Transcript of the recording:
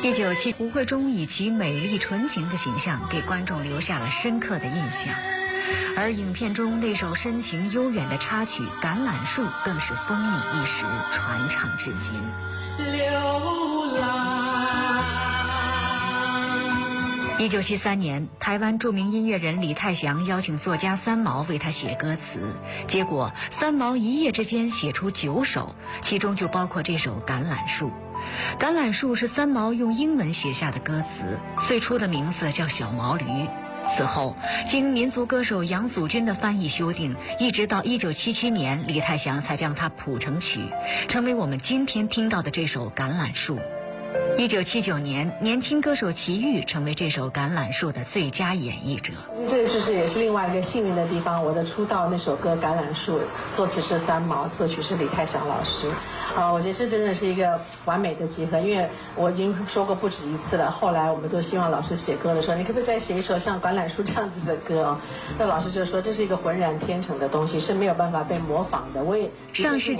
1977，胡慧中以其美丽纯情的形象给观众留下了深刻的印象，而影片中那首深情悠远的插曲《橄榄树》更是风靡一时，传唱至今。流浪。1973年，台湾著名音乐人李泰祥邀请作家三毛为他写歌词，结果三毛一夜之间写出9首，其中就包括这首《橄榄树》。橄榄树是三毛用英文写下的歌词，最初的名字叫小毛驴。此后经民族歌手杨祖君的翻译修订，一直到1977年，李泰祥才将它谱成曲，成为我们今天听到的这首《橄榄树》。1979年，年轻歌手齐豫成为这首《橄榄树》的最佳演绎者。 这就是也是另外一个幸运的地方。我的出道那首歌《橄榄树》，作词是三毛，作曲是李泰祥老师。我觉得这真的是一个完美的集合。因为我已经说过不止一次了，后来我们都希望老师写歌的时候，你可不可以再写一首像《橄榄树》这样子的歌？那老师就说这是一个浑然天成的东西，是没有办法被模仿的。我也上世纪